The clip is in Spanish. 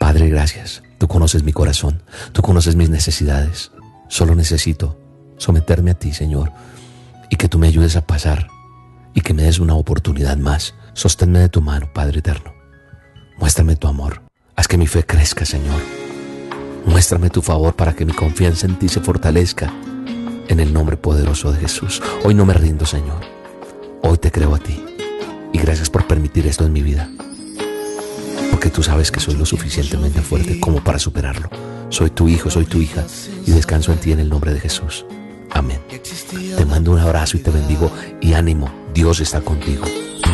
Padre, gracias. Tú conoces mi corazón, tú conoces mis necesidades. Solo necesito someterme a ti, Señor, y que tú me ayudes a pasar y que me des una oportunidad más. Sosténme de tu mano, Padre eterno. Muéstrame tu amor. Haz que mi fe crezca, Señor. Muéstrame tu favor para que mi confianza en ti se fortalezca. En el nombre poderoso de Jesús. Hoy no me rindo, Señor. Hoy te creo a ti. Y gracias por permitir esto en mi vida. Porque tú sabes que soy lo suficientemente fuerte como para superarlo. Soy tu hijo, soy tu hija. Y descanso en ti en el nombre de Jesús. Amén. Te mando un abrazo y te bendigo. Y ánimo, Dios está contigo.